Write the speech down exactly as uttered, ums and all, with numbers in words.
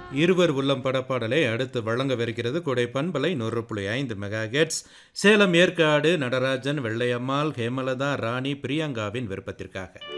இருவர் உள்ளம் படப்பாடலை அடுத்து வழங்கவிருக்கிறது கொடை பண்பலை நூறு புள்ளி ஐந்து மெகா ஹெர்ட்ஸ் சேலம் ஏற்காடு நடராஜன் வெள்ளையம்மாள் ஹேமலதா ராணி பிரியங்காவின் விருப்பத்திற்காக.